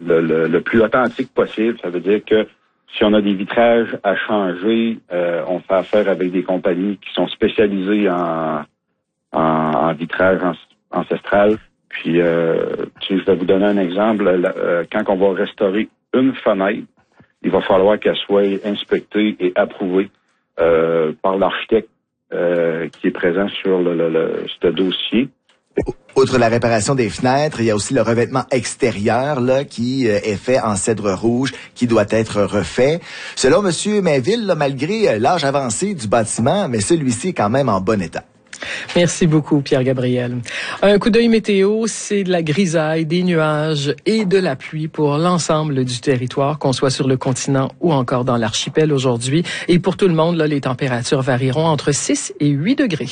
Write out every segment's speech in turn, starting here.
le plus authentique possible. Ça veut dire que si on a des vitrages à changer, on fait affaire avec des compagnies qui sont spécialisées en vitrage ancestral. Puis, je vais vous donner un exemple. Quand on va restaurer une fenêtre, il va falloir qu'elle soit inspectée et approuvée par l'architecte qui est présent sur ce dossier. Outre la réparation des fenêtres, il y a aussi le revêtement extérieur là qui est fait en cèdre rouge, qui doit être refait. Selon M. Mainville, là, malgré l'âge avancé du bâtiment, mais celui-ci est quand même en bon état. Merci beaucoup, Pierre-Gabriel. Un coup d'œil météo, c'est de la grisaille, des nuages et de la pluie pour l'ensemble du territoire, qu'on soit sur le continent ou encore dans l'archipel aujourd'hui. Et pour tout le monde, là, les températures varieront entre 6 et 8 degrés.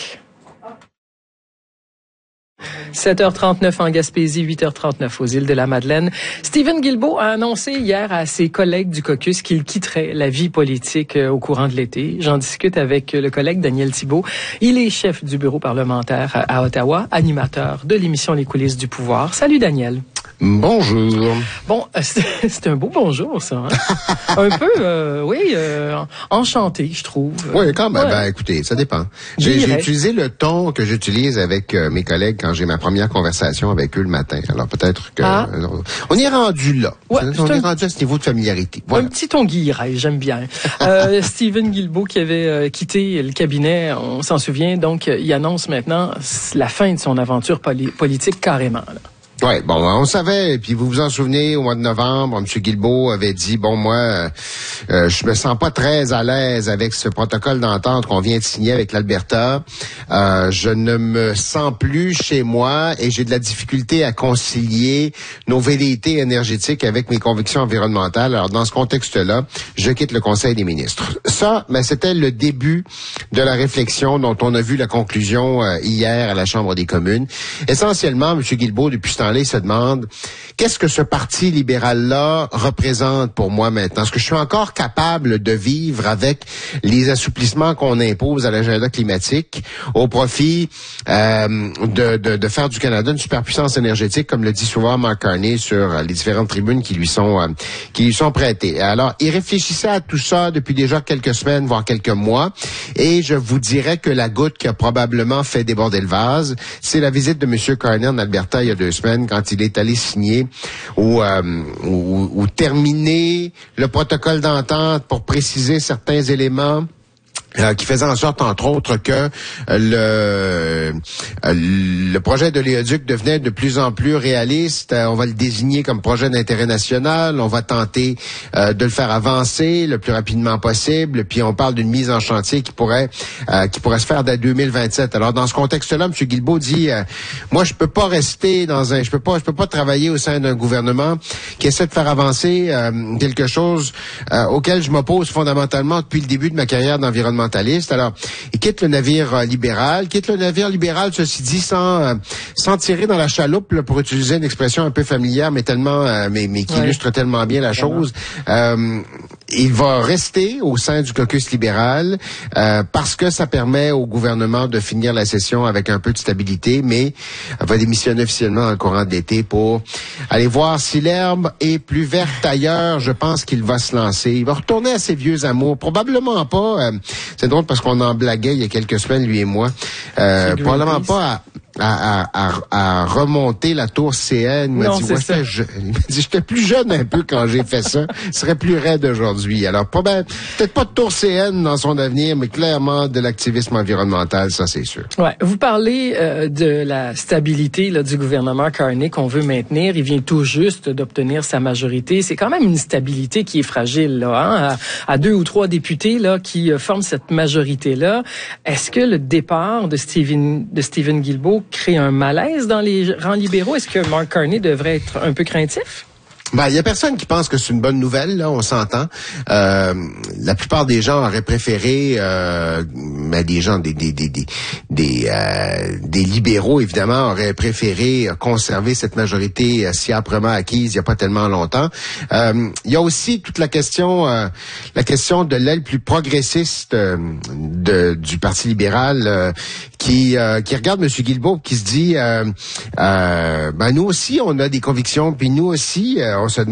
7h39 en Gaspésie, 8h39 aux îles de la Madeleine. Stephen Guilbeault a annoncé hier à ses collègues du caucus qu'il quitterait la vie politique au courant de l'été. J'en discute avec le collègue Daniel Thibeault. Il est chef du bureau parlementaire à Ottawa, animateur de l'émission Les coulisses du pouvoir. Salut Daniel. Bonjour. Bon, c'est un beau bonjour, ça. Hein? Un peu, enchanté, je trouve. Oui, quand même. Ouais. Ben, écoutez, ça dépend. J'ai utilisé le ton que j'utilise avec mes collègues quand j'ai ma première conversation avec eux le matin. Alors peut-être que on est rendu là. Ouais, on est rendu à ce niveau de familiarité. Voilà. Un petit ton guilleraille, j'aime bien. Stephen Guilbeault qui avait quitté le cabinet, on s'en souvient, donc il annonce maintenant la fin de son aventure politique carrément. Là. Ouais, bon, on savait, puis vous vous en souvenez, au mois de novembre, M. Guilbeault avait dit, bon, moi, je me sens pas très à l'aise avec ce protocole d'entente qu'on vient de signer avec l'Alberta. Je ne me sens plus chez moi et j'ai de la difficulté à concilier nos velléités énergétiques avec mes convictions environnementales. Alors, dans ce contexte-là, je quitte le Conseil des ministres. Ça, ben, c'était le début de la réflexion dont on a vu la conclusion hier à la Chambre des communes. Essentiellement, M. Guilbeault, depuis ce temps-là, il se demande qu'est-ce que ce parti libéral-là représente pour moi maintenant? Est-ce que je suis encore capable de vivre avec les assouplissements qu'on impose à l'agenda climatique au profit de faire du Canada une superpuissance énergétique, comme le dit souvent Mark Carney sur les différentes tribunes qui lui sont prêtées. Alors, il réfléchissait à tout ça depuis déjà quelques semaines, voire quelques mois, et je vous dirais que la goutte qui a probablement fait déborder le vase, c'est la visite de M. Carney en Alberta il y a 2 semaines, quand il est allé signer ou terminer le protocole d'entente pour préciser certains éléments qui faisait en sorte, entre autres, que le projet de l'éoduc devenait de plus en plus réaliste. On va le désigner comme projet d'intérêt national. On va tenter de le faire avancer le plus rapidement possible. Puis on parle d'une mise en chantier qui pourrait se faire dès 2027. Alors dans ce contexte-là, M. Guilbeault dit moi je peux pas rester je peux pas travailler au sein d'un gouvernement qui essaie de faire avancer quelque chose auquel je m'oppose fondamentalement depuis le début de ma carrière d'environnementaliste. Alors, il quitte le navire libéral, ceci dit, sans tirer dans la chaloupe, là, pour utiliser une expression un peu familière, mais qui illustre tellement bien la chose. Il va rester au sein du caucus libéral parce que ça permet au gouvernement de finir la session avec un peu de stabilité, mais va démissionner officiellement dans le courant de l'été pour aller voir si l'herbe est plus verte ailleurs. Je pense qu'il va se lancer. Il va retourner à ses vieux amours. Probablement pas... c'est drôle parce qu'on en blaguait il y a quelques semaines, lui et moi. Probablement pas à remonter la tour CN. Il m'a dit, j'étais plus jeune un peu quand j'ai fait ça. Ce serait plus raide aujourd'hui. Alors, peut-être pas de tour CN dans son avenir, mais clairement de l'activisme environnemental, ça c'est sûr. Ouais, vous parlez de la stabilité là, du gouvernement Carney qu'on veut maintenir. Il vient tout juste d'obtenir sa majorité. C'est quand même une stabilité qui est fragile là, hein, à 2 ou 3 députés là qui forment cette majorité-là. Est-ce que le départ de Stephen Guilbeault crée un malaise dans les rangs libéraux? Est-ce que Mark Carney devrait être un peu craintif? Ben, il y a personne qui pense que c'est une bonne nouvelle, là, on s'entend. La plupart des gens auraient préféré, des libéraux, évidemment, auraient préféré conserver cette majorité si âprement acquise il y a pas tellement longtemps. Il y a aussi toute la question de l'aile plus progressiste du Parti libéral qui regarde M. Guilbeault, qui se dit nous aussi, on a des convictions, puis nous aussi, on se demande